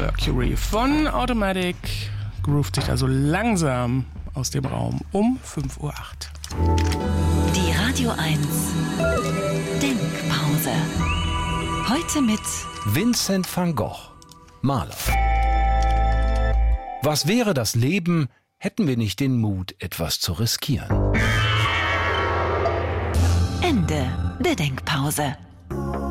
Mercury von Automatic groovt sich also langsam aus dem Raum um 5:08 Uhr. Die Radio 1 Denkpause. Heute mit Vincent van Gogh, Maler. Was wäre das Leben, hätten wir nicht den Mut, etwas zu riskieren? Ende der Denkpause.